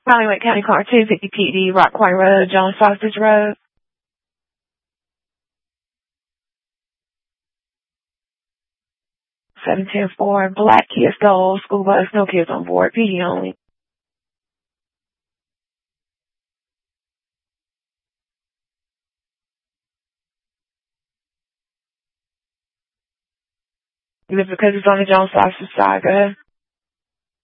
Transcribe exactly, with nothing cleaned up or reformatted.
Pontiac County Car two fifty P D, Rockway Road, Jones Sausage Road. seven ten four, Black Kids Gold, school bus, no kids on board, P D only. Because it's on the Jones Sausage side, go ahead.